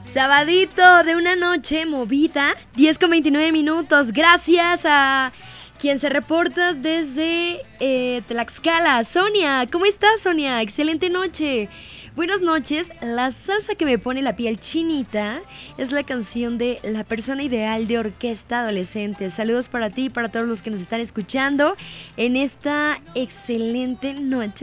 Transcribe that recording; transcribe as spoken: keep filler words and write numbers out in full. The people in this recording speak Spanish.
Sabadito de una noche movida, diez con veintinueve minutos. Gracias a quien se reporta desde eh, Tlaxcala. Sonia, ¿cómo estás, Sonia? Excelente noche. Buenas noches. La salsa que me pone la piel chinita es la canción de La persona ideal de Orquesta Adolescente. Saludos para ti y para todos los que nos están escuchando en esta excelente noche